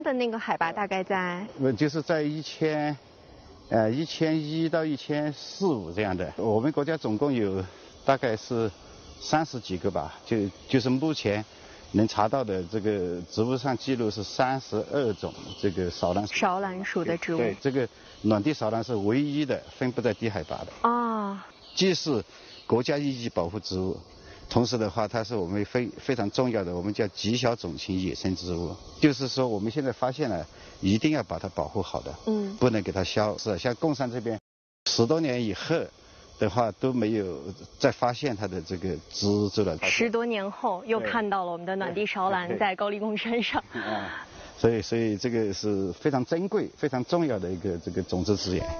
的那个海拔大概在？ 就是在1100到1400这样的。我们国家总共有大概是30几个吧，就是目前能查到的这个植物上记录是32种这个少兰属的植物。 对，这个暖地少兰是唯一的分布在低海拔的。 啊， 既是国家一级保护植物，同时的话，它是我们非常重要的，我们叫极小种群野生植物。就是说，我们现在发现了，一定要把它保护好的，不能给它消失。像贡山这边，10多年以后的话都没有再发现它的这个植株了。 10多年后又看到了我们的暖地韶兰在高黎贡山上。 所以这个是非常珍贵、非常重要的一个这个种子资源。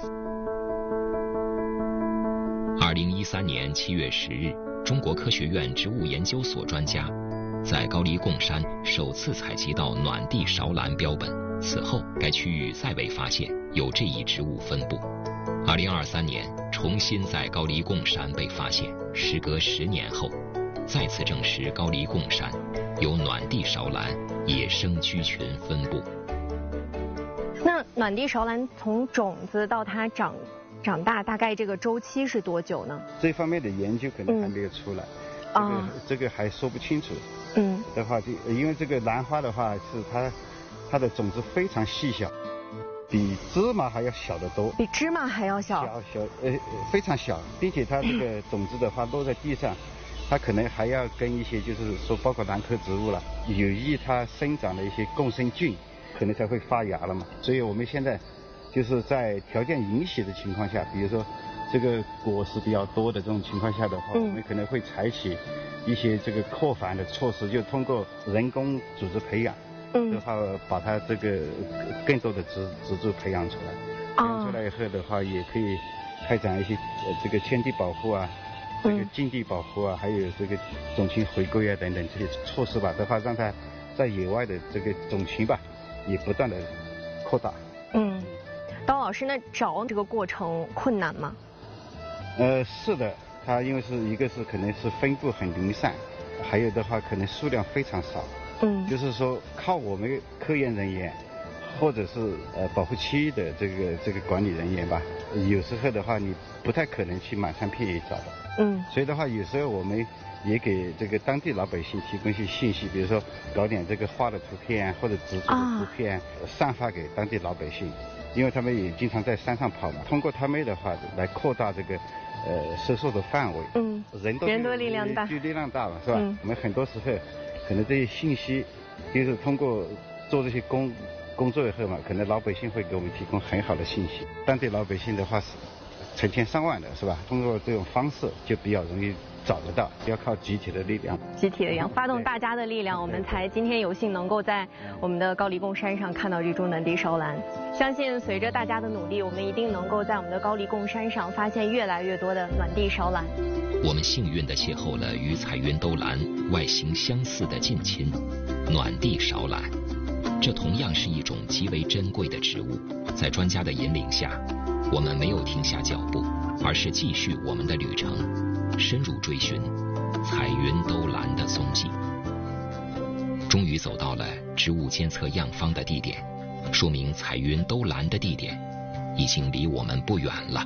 2013年7月10日，中国科学院植物研究所专家在高黎贡山首次采集到暖地韶兰标本，此后该区域再未发现有这一植物分布。2023年重新在高黎贡山被发现，时隔10年后，再次证实高黎贡山有暖地韶兰野生居群分布。 那暖地韶兰从种子到它长大，大概这个周期是多久呢？ 这方面的研究可能还没有出来，这个还说不清楚。的话，因为这个兰花的话是它的种子非常细小，比芝麻还要小得多。 比芝麻还要小？ 非常小，并且它这个种子的话落在地上，它可能还要跟一些就是说包括兰科植物了，有益它生长的一些共生菌，可能才会发芽了嘛。所以我们现在就是在条件允许的情况下，比如说这个果实比较多的这种情况下的话，我们可能会采取一些这个扩繁的措施，就通过人工组织培养的话，把它这个更多的植株培养出来。培养出来以后的话，也可以开展一些这个圈地保护啊，这个禁地保护啊，还有这个种群回归啊等等这些措施吧，的话让它在野外的这个种群吧也不断的扩大。 刀老师，那找这个过程困难吗？ 是的，它因为一个是可能是分布很零散，还有的话可能数量非常少。就是说靠我们科研人员或者是保护区的这个管理人员吧，有时候的话你不太可能去满山遍野找的。所以的话有时候我们也给这个当地老百姓提供一些信息，比如说搞点这个花的图片或者植株的图片，散发给当地老百姓。因为他们也经常在山上跑嘛，通过他们的话来扩大这个收受的范围。人多力量大，力量大嘛，是吧？我们很多时候可能这些信息，就是通过做这些工作以后嘛，可能老百姓会给我们提供很好的信息。当地老百姓的话是成千上万的，是吧？通过这种方式就比较容易找得到，要靠集体的力量。 发动大家的力量，我们才今天有幸能够在我们的高黎贡山上看到这株暖地韶兰。相信随着大家的努力，我们一定能够在我们的高黎贡山上发现越来越多的暖地韶兰。 我们幸运地邂逅了与彩云兜兰外形相似的近亲暖地韶兰，这同样是一种极为珍贵的植物。在专家的引领下，我们没有停下脚步，而是继续我们的旅程，深入追寻彩云兜兰的踪迹。终于走到了植物监测样方的地点，说明彩云兜兰的地点已经离我们不远了。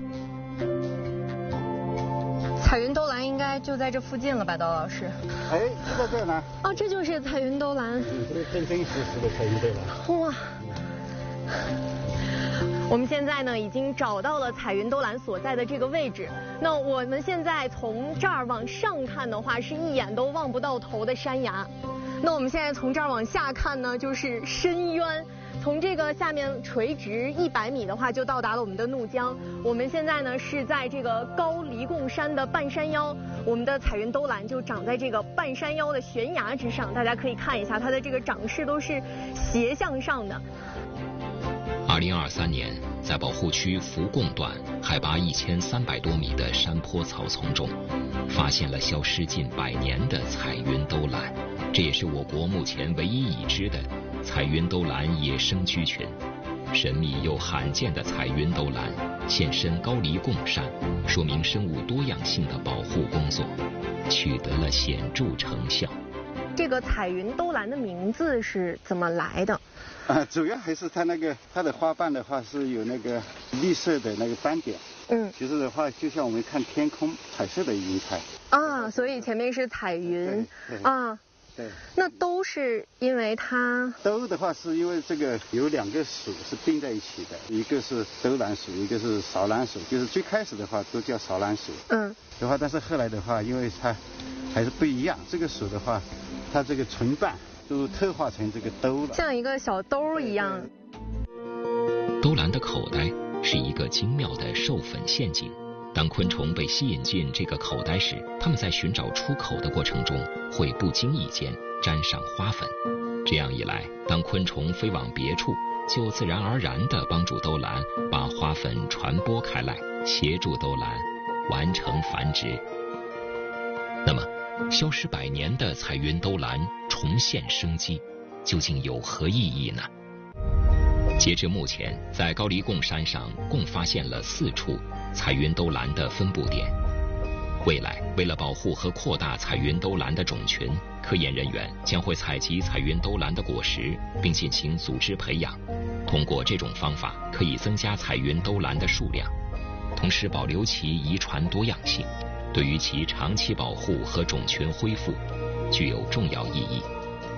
彩云兜兰应该就在这附近了吧，刀老师？ 就在这呢。 这就是彩云兜兰。 这是真实的彩云兜兰。 哇！我们现在呢已经找到了彩云兜兰所在的这个位置。那我们现在从这儿往上看的话，是一眼都望不到头的山崖。那我们现在从这儿往下看呢，就是深渊。从这个下面垂直100米的话，就到达了我们的怒江。我们现在呢是在这个高黎贡山的半山腰，我们的彩云兜兰就长在这个半山腰的悬崖之上。大家可以看一下它的这个长势都是斜向上的。 2023年，在保护区福贡段海拔1300多米的山坡草丛中，发现了消失近100年的彩云兜兰，这也是我国目前唯一已知的彩云兜兰野生居群。神秘又罕见的彩云兜兰现身高黎贡山，说明生物多样性的保护工作取得了显著成效。 这个彩云兜兰的名字是怎么来的？ 主要还是它的花瓣的话是有那个绿色的那个斑点。就是的话，就像我们看天空彩色的云彩。 所以前面是彩云。 对。 那都是因为它都的话是因为这个有2个属是并在一起的，一个是兜兰属，一个是韶兰属，就是最开始的话都叫韶兰属。的话，但是后来的话，因为它还是不一样，这个属的话，它这个唇瓣都特化成这个兜了， 像一个小兜一样。 兜兰的口袋是一个精妙的授粉陷阱。当昆虫被吸引进这个口袋时，它们在寻找出口的过程中，会不经意间沾上花粉。这样一来，当昆虫飞往别处，就自然而然地帮助兜兰把花粉传播开来，协助兜兰完成繁殖。那么，消失100年的彩云兜兰重现生机，究竟有何意义呢？截至目前，在高黎贡山上共发现了4处彩云兜兰的分布点。未来，为了保护和扩大彩云兜兰的种群，科研人员将会采集彩云兜兰的果实，并进行组织培养。通过这种方法，可以增加彩云兜兰的数量，同时保留其遗传多样性，对于其长期保护和种群恢复具有重要意义。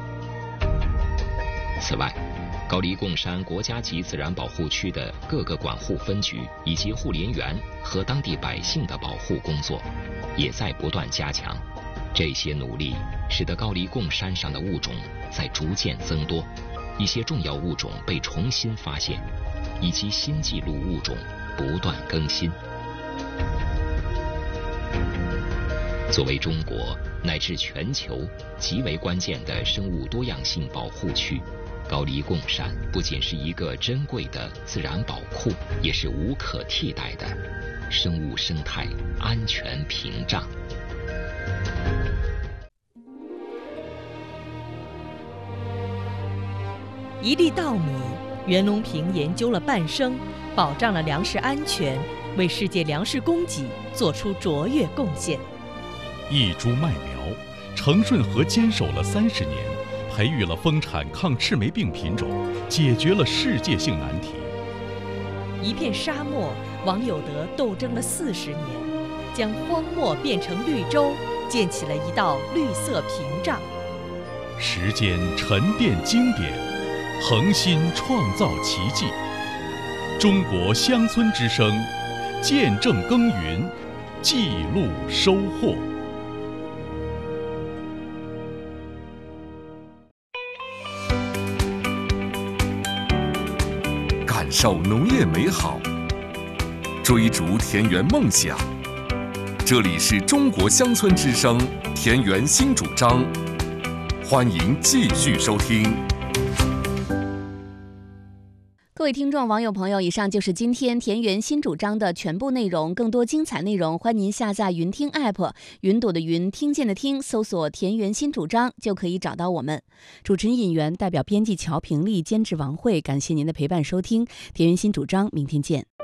此外，高黎贡山国家级自然保护区的各个管护分局以及护林员和当地百姓的保护工作也在不断加强。这些努力使得高黎贡山上的物种在逐渐增多，一些重要物种被重新发现，以及新纪录物种不断更新。作为中国乃至全球极为关键的生物多样性保护区，高黎贡山不仅是一个珍贵的自然宝库，也是无可替代的生物生态安全屏障。 1粒稻米，袁隆平研究了半生，保障了粮食安全，为世界粮食供给做出卓越贡献。 1株麦苗，程顺和坚守了30年，培育了丰产抗赤霉病品种，解决了世界性难题。 1片沙漠，王有德斗争了40年，将荒漠变成绿洲，建起了一道绿色屏障。 时间沉淀经典，恒心创造奇迹。中国乡村之声，见证耕耘，记录收获。 感受农业美好，追逐田园梦想。这里是中国乡村之声田园新主张，欢迎继续收听。 各位听众、网友朋友，以上就是今天田园新主张的全部内容。更多精彩内容，欢迎您下载云听 app， 云朵的云，听见的听，搜索田园新主张就可以找到我们。主持人尹媛，代表编辑乔平丽，监制王慧，感谢您的陪伴收听田园新主张，明天见。